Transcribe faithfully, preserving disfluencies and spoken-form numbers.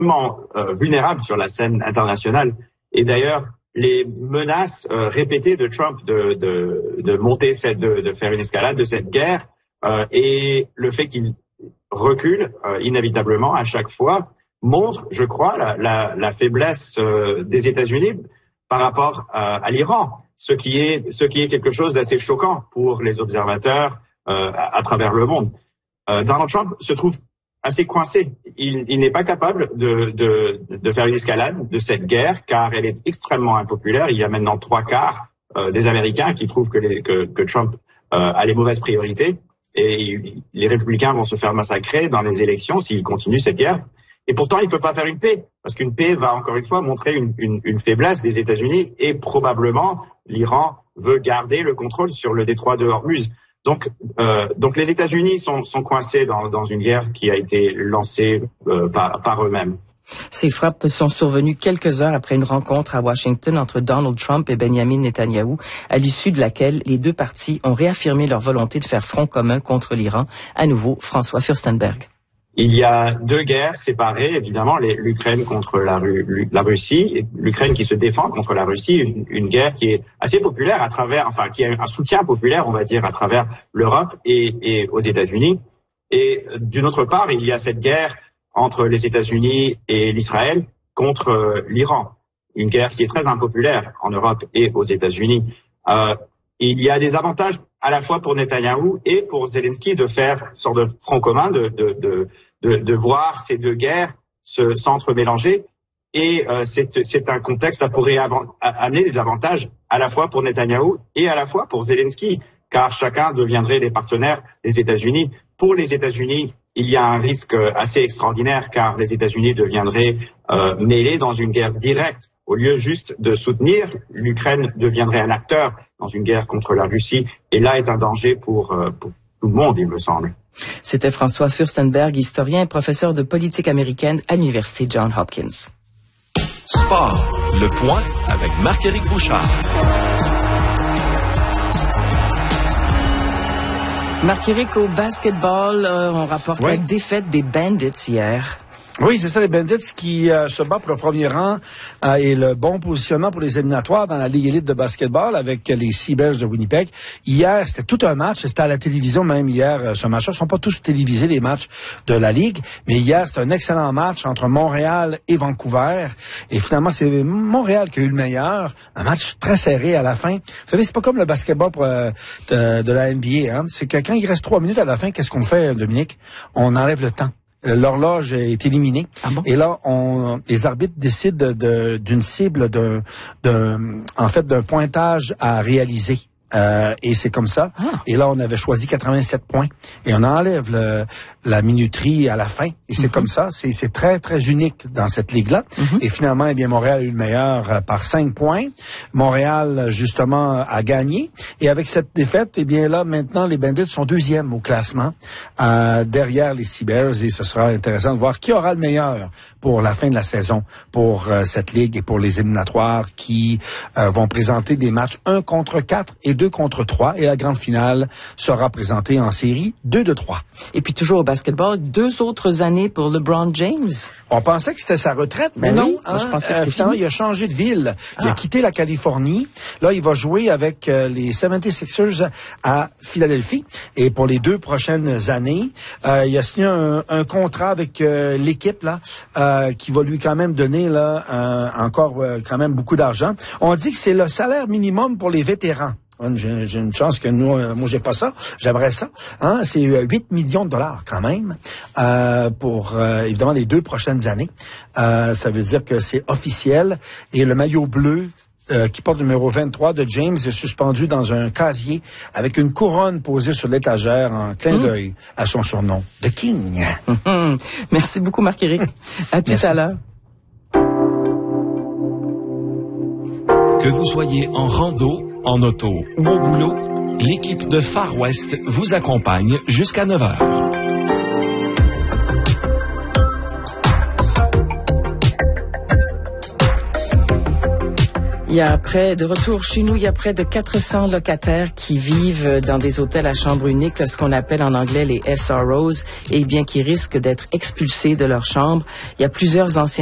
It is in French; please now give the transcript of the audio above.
extrêmement euh, vulnérable sur la scène internationale. Et d'ailleurs, les menaces euh, répétées de Trump de, de, de monter cette, de, de faire une escalade de cette guerre euh, et le fait qu'il recule euh, inévitablement à chaque fois montre, je crois, la, la, la faiblesse euh, des États-Unis par rapport à, à l'Iran, ce qui est ce qui est quelque chose d'assez choquant pour les observateurs euh, à, à travers le monde. Euh, Donald Trump se trouve assez coincé. Il, il n'est pas capable de, de, de faire une escalade de cette guerre car elle est extrêmement impopulaire. Il y a maintenant trois quarts euh, des Américains qui trouvent que, les, que, que Trump euh, a les mauvaises priorités et les républicains vont se faire massacrer dans les élections s'il continue cette guerre. Et pourtant, il ne peut pas faire une paix parce qu'une paix va encore une fois montrer une, une, une faiblesse des États-Unis et probablement l'Iran veut garder le contrôle sur le détroit de Hormuz. Donc, euh, donc les États-Unis sont, sont coincés dans, dans une guerre qui a été lancée euh, par, par eux-mêmes. Ces frappes sont survenues quelques heures après une rencontre à Washington entre Donald Trump et Benjamin Netanyahou, à l'issue de laquelle les deux parties ont réaffirmé leur volonté de faire front commun contre l'Iran. À nouveau, François Furstenberg. Il y a deux guerres séparées, évidemment, les, l'Ukraine contre la, la Russie, et l'Ukraine qui se défend contre la Russie, une, une guerre qui est assez populaire à travers, enfin, qui a un soutien populaire, on va dire, à travers l'Europe et, et aux États-Unis. Et d'une autre part, il y a cette guerre entre les États-Unis et l'Israël contre l'Iran, une guerre qui est très impopulaire en Europe et aux États-Unis. Euh, il y a des avantages à la fois pour Netanyahou et pour Zelensky de faire une sorte de front commun, de, de, de, de, de voir ces deux guerres se, s'entremélanger. Et euh, c'est, c'est un contexte, ça pourrait avant, amener des avantages à la fois pour Netanyahou et à la fois pour Zelensky, car chacun deviendrait des partenaires des États-Unis. Pour les États-Unis, il y a un risque assez extraordinaire, car les États-Unis deviendraient euh, mêlés dans une guerre directe. Au lieu juste de soutenir, l'Ukraine deviendrait un acteur dans une guerre contre la Russie. Et là est un danger pour, euh, pour tout le monde, il me semble. C'était François Furstenberg, historien et professeur de politique américaine à l'Université Johns Hopkins. Sport, le point avec Marc-Éric Bouchard. Marc-Éric, au basketball, euh, on rapporte oui. la défaite des Bandits hier. Oui, c'est ça, les Bandits qui euh, se battent pour le premier rang euh, et le bon positionnement pour les éliminatoires dans la Ligue élite de basketball avec les Seabears de Winnipeg. Hier, c'était tout un match, c'était à la télévision même hier, euh, ce match-là. Ils ne sont pas tous télévisés, les matchs de la Ligue, mais hier, c'était un excellent match entre Montréal et Vancouver. Et finalement, c'est Montréal qui a eu le meilleur. Un match très serré à la fin. Vous savez, c'est pas comme le basketball pour, euh, de, de la N B A. Hein. C'est que quand il reste trois minutes à la fin, qu'est-ce qu'on fait, Dominique? On enlève le temps. L'horloge est éliminée. Ah bon? Et là, on, les arbitres décident de, d'une cible, d'un, d'un, en fait, d'un pointage à réaliser. Euh, et c'est comme ça. Ah. Et là, on avait choisi quatre-vingt-sept points. Et on enlève le, la minuterie à la fin. Et c'est mm-hmm. comme ça. C'est, c'est très, très unique dans cette ligue-là. Mm-hmm. Et finalement, eh bien, Montréal a eu le meilleur euh, par cinq points. Montréal, justement, a gagné. Et avec cette défaite, eh bien, là, maintenant, les Bandits sont deuxièmes au classement, euh, derrière les Seabears. Et ce sera intéressant de voir qui aura le meilleur pour la fin de la saison, pour euh, cette ligue et pour les éliminatoires qui euh, vont présenter des matchs un contre quatre et deux contre trois. Et la grande finale sera présentée en série deux de trois. Et puis toujours au basketball, deux autres années pour LeBron James. On pensait que c'était sa retraite, mais ben non. Oui, hein, moi, je pensais que c'était finalement, fini. Il a changé de ville. Il ah. a quitté la Californie. Là, il va jouer avec euh, les soixante-sixers à Philadelphie. Et pour les deux prochaines années, euh, il a signé un, un contrat avec euh, l'équipe là, euh, qui va lui quand même donner là euh, encore euh, quand même beaucoup d'argent. On dit que c'est le salaire minimum pour les vétérans. J'ai, j'ai une chance que nous, euh, moi j'ai pas ça, j'aimerais ça. Hein, c'est euh, huit millions de dollars quand même euh, pour euh, évidemment les deux prochaines années. Euh, ça veut dire que c'est officiel et le maillot bleu euh, qui porte le numéro vingt-trois de James est suspendu dans un casier avec une couronne posée sur l'étagère en clin mmh. d'œil à son surnom, The King. Mmh. Merci beaucoup Marc-Éric. À tout Merci. à l'heure. Que vous soyez en rando, en auto ou au boulot, l'équipe de Far West vous accompagne jusqu'à neuf heures. Il y a près de retour chez nous, il y a près de quatre cents locataires qui vivent dans des hôtels à chambre unique, ce qu'on appelle en anglais les S R Os, et bien qui risquent d'être expulsés de leur chambre. Il y a plusieurs anciens